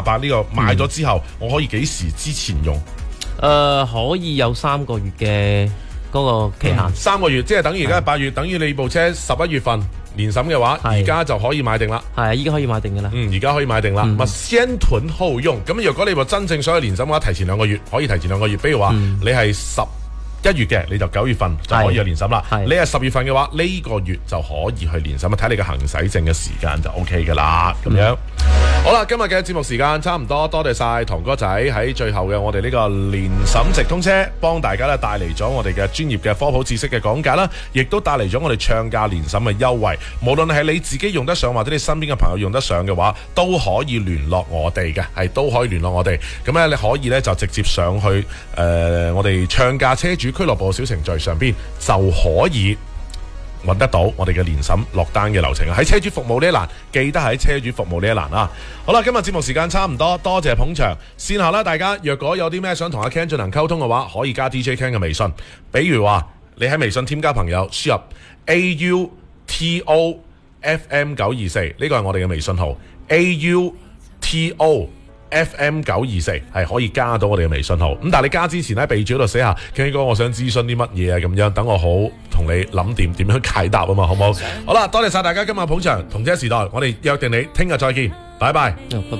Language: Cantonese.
88呢個買咗之後，我可以幾時之前用？ 可以有3個月嘅嗰個期限。 3個月，即係等於而家係8月，等於你部車11月份年審嘅話，而家就可以買定啦。 係啊，已經可以買定嘅啦。 而家可以買定啦。咪先囤後用。咁如果你話真正想去年審嘅話，提前2個月，可以提前2個月。比如話你係11月嘅，你就9月份就可以去年審啦。你係10月份嘅話，呢個月就可以去年審，睇你嘅行駛證嘅時間就 OK 噶啦。咁樣好啦，今日嘅節目時間差唔多，多謝晒堂哥仔喺最後嘅我哋呢個年審直通車，幫大家咧帶嚟咗我哋嘅專業嘅科普知識嘅講解啦，亦都帶嚟咗我哋唱價年審嘅優惠。無論係你自己用得上，或者你身邊嘅朋友用得上嘅話，都可以聯絡我哋嘅，係都可以聯絡我哋。咁咧，你可以咧就直接上去我哋唱價車主俱樂部小程序上邊就可以揾得到我哋嘅年審落單嘅流程。喺車主服務呢一欄，記得喺車主服務呢一欄啊。好啦，今日節目時間差唔多，多謝捧場。線下啦，大家若果有啲咩想同阿 Ken 進行溝通嘅話，可以加 DJ Ken 嘅微信。比如話你喺微信添加朋友，輸入 AUTOFM924，呢個係我哋嘅微信號 AUTOFM924，係可以加到我哋嘅微信號。咁但係你加之前咧，備註嗰度寫下 Ken 哥，我想諮詢啲乜嘢啊，咁樣等我好同你諗掂點樣解答啊嘛，好唔好？好啦，多謝晒大家今日捧場，同車時代，我哋約定你聽日再見，拜拜。